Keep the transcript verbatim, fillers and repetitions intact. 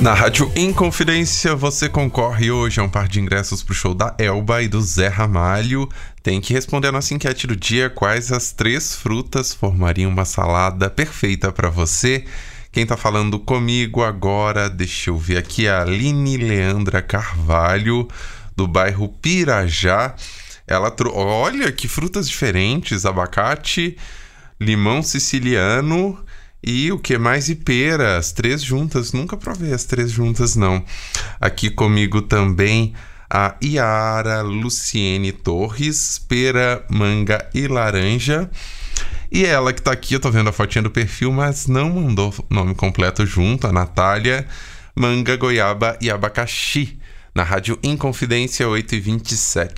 Na Rádio Inconfidência, você concorre hoje a um par de ingressos pro show da Elba e do Zé Ramalho. Tem que responder a nossa enquete do dia: quais as três frutas formariam uma salada perfeita para você? Quem tá falando comigo agora, deixa eu ver aqui, a Aline Leandra Carvalho, do bairro Pirajá. Ela trouxe, olha que frutas diferentes: abacate, limão siciliano e o que mais? E pera, as três juntas. Nunca provei as três juntas, não. Aqui comigo também a Iara Luciene Torres, pera, manga e laranja. E ela que tá aqui, eu tô vendo a fotinha do perfil, mas não mandou o nome completo junto, a Natália, manga, goiaba e abacaxi. Na Rádio Inconfidência oito e vinte e sete.